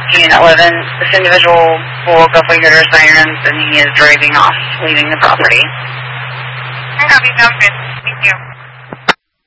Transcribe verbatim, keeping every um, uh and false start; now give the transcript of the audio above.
Unit eleven, this individual woke up when he heard sirens and he is driving off, leaving the property. Copy, sounds good. Thank you.